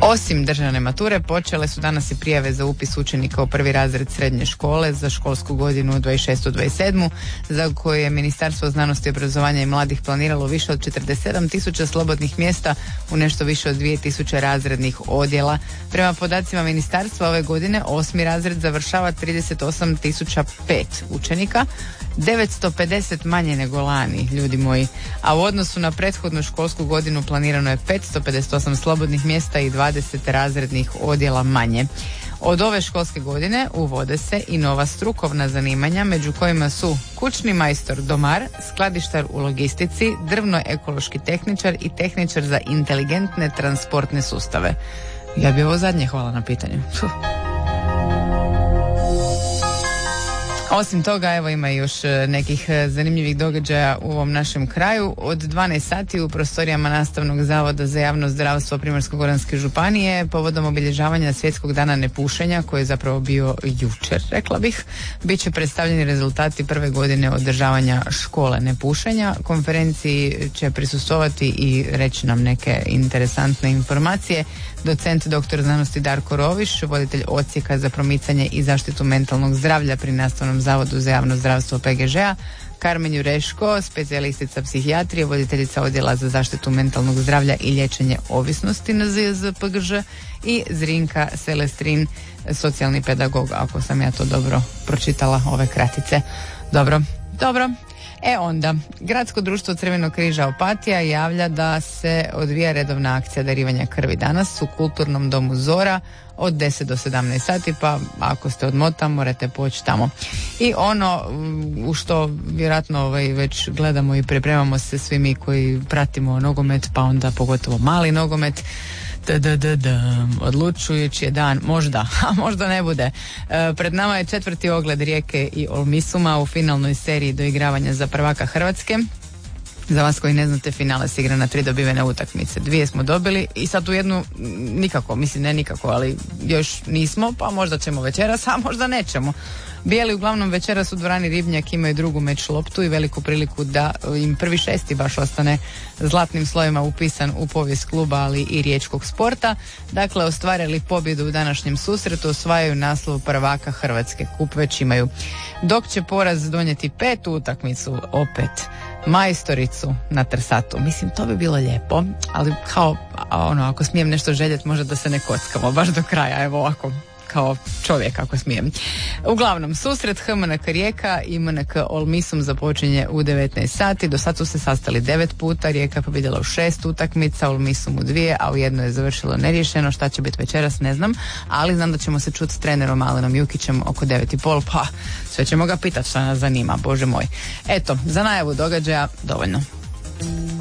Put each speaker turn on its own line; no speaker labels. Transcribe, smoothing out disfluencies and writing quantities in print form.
Osim državne mature, počele su danas i prijave za upis učenika u prvi razred srednje škole za školsku godinu 26-27, za koju je Ministarstvo znanosti, obrazovanja i mladih planiralo više od 47.000 slobodnih mjesta u nešto više od 2.000 razrednih odjela. Prema podacima ministarstva ove godine 8. razred završava 38.005 učenika, 950 manje nego lani, ljudi moji, a u odnosu na prethodnu školsku godinu planirano je 558 slobodnih mjesta i 20 razrednih odjela manje. Od ove školske godine uvode se i nova strukovna zanimanja, među kojima su kućni majstor domar, skladištar u logistici, drvno-ekološki tehničar i tehničar za inteligentne transportne sustave. Ja bi ovo zadnje, hvala na pitanju. Osim toga, evo ima još nekih zanimljivih događaja u ovom našem kraju. Od 12 sati u prostorijama Nastavnog zavoda za javno zdravstvo Primorsko-goranske županije povodom obilježavanja Svjetskog dana nepušenja, koji je zapravo bio jučer, rekla bih, bit će predstavljeni rezultati prve godine održavanja škole nepušenja. Konferenciji će prisustvovati i reći nam neke interesantne informacije docent dr. znanosti Darko Roviš, voditelj odsjeka za promicanje i zaštitu mentalnog zdravlja pri Nastavnom zavodu za javno zdravstvo PGŽ-a, Karmen Jureško, specijalistica psihijatrije, voditeljica odjela za zaštitu mentalnog zdravlja i liječenje ovisnosti na ZJZ PGŽ i Zrinka Selestrin, socijalni pedagog, ako sam ja to dobro pročitala, ove kratice. Dobro. Onda, Gradsko društvo Crvenog križa Opatija javlja da se odvija redovna akcija darivanja krvi danas u Kulturnom domu Zora od 10 do 17 sati, pa ako ste od Mota morate poći tamo. I ono u što vjerojatno već gledamo i pripremamo se svi mi koji pratimo nogomet, pa onda pogotovo mali nogomet, odlučujući je dan, možda, a možda ne bude. Pred nama je 4. ogled Rijeke i Olmisuma u finalnoj seriji doigravanja za prvaka Hrvatske. Za vas koji ne znate, finale se igra na 3 dobivene utakmice. 2 smo dobili i sad u jednu nikako, mislim ne nikako, ali još nismo, pa možda ćemo večeras, a možda nećemo. Bijeli uglavnom večeras u dvorani Ribnjak imaju drugu meč loptu i veliku priliku da im prvi 6. baš ostane zlatnim slojima upisan u povijest kluba, ali i riječkog sporta. Dakle, ostvarili pobjedu u današnjem susretu, osvajaju naslov prvaka Hrvatske. Kup već imaju. Dok će poraz donijeti 5. utakmicu opet majstoricu na Trsatu. Mislim, to bi bilo lijepo, ali kao, ako smijem nešto željeti, možda da se ne kockamo baš do kraja, evo ovako, kao čovjek, ako smijem. Uglavnom, susret HMNK Rijeka i MNK Olmisum započinje u 19 sati. Do sad su se sastali 9 puta, Rijeka pobjedila u 6 utakmica, Olmisum u 2, a u jedno je završilo neriješeno. Šta će biti večeras, ne znam, ali znam da ćemo se čuti s trenerom Alenom Jukićem oko 9:30, pa sve ćemo ga pitati šta nas zanima, bože moj. Eto, za najavu događaja dovoljno.